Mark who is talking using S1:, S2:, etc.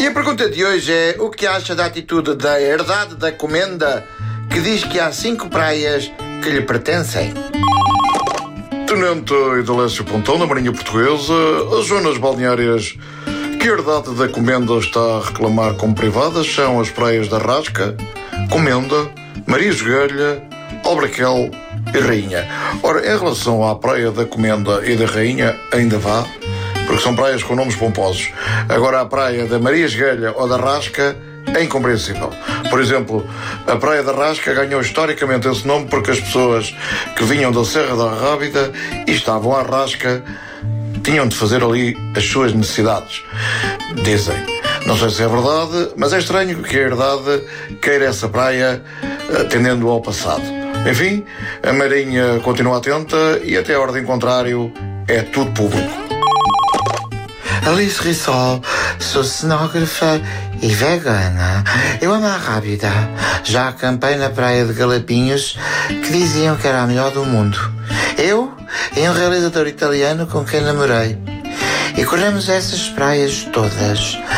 S1: E a pergunta de hoje é: o que acha da atitude da Herdade da Comenda, que diz que há 5 praias que lhe pertencem?
S2: Tenente Idalécio Pontão, da Marinha Portuguesa, as zonas balneárias que a Herdade da Comenda está a reclamar como privadas são as praias da Rasca, Comenda, Maria Joelha, Albraquel e Rainha. Ora, em relação à praia da Comenda e da Rainha, ainda vá, porque são praias com nomes pomposos. Agora, a praia da Maria Joelha ou da Rasca é incompreensível. Por exemplo, a Praia da Rasca ganhou historicamente esse nome porque as pessoas que vinham da Serra da Rábida e estavam à Rasca tinham de fazer ali as suas necessidades, dizem. Não sei se é verdade, mas é estranho que a Herdade queira essa praia atendendo ao passado. Enfim, a Marinha continua atenta e até a ordem contrário é tudo público.
S3: Alice Rissol, sou cenógrafa e vegana. Eu amo a Rábida. Já acampei na praia de Galapinhos, que diziam que era a melhor do mundo. Eu e um realizador italiano com quem namorei. E corremos essas praias todas.